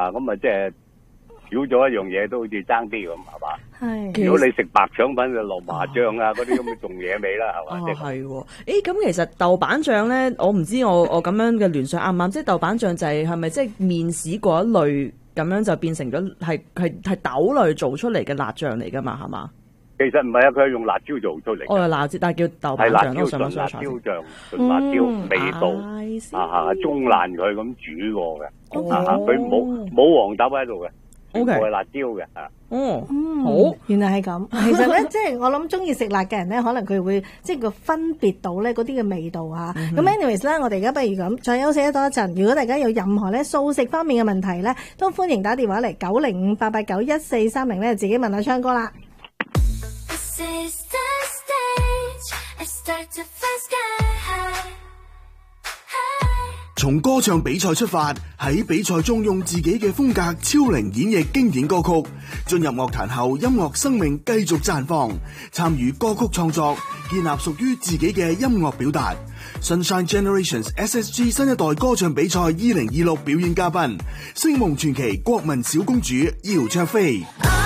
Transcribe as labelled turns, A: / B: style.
A: 咁啊即係少咗一樣嘢都好似爭啲咁，係嘛？
B: 係。
A: 如果你食白腸粉就落麻醬啊，嗰啲咁嘅重嘢味啦，係嘛？
B: 係喎。咁其實豆瓣醬咧，我唔知我咁樣嘅聯想啱唔啱？即係豆瓣醬就係咪即係麵豉嗰一類咁樣就變成咗係豆類做出嚟嘅辣醬嚟㗎嘛？係嘛？
A: 其實唔係啊，佢係用辣椒做出嚟。
B: 我係辣椒，但係叫豆瓣醬咯，上網上查。
A: 辣椒醬，純辣椒味道，中爛佢咁煮過嘅。佢冇黃豆喺度嘅。O K，係辣椒嘅
B: 好，
C: 原來係咁。其實咧，即係我諗中意食辣嘅人咧，可能佢會即係個分別到咧嗰啲嘅味道嚇。咁 anyways 咧，我哋而家不如咁，再休息多一陣。如果大家有任何咧素食方面嘅問題咧，都歡迎打電話嚟905-889-1430咧，自己問阿鏘哥啦。
D: 從歌唱比賽出發，喺比賽中用自己嘅風格超齡演繹經典歌曲，進入樂壇後，音樂生命繼續綻放，參與歌曲創作，建立屬於自己嘅音樂表達。Sunshine Generations SSG 新一代歌唱比賽2026表演嘉賓，星夢傳奇國民小公主姚焯菲。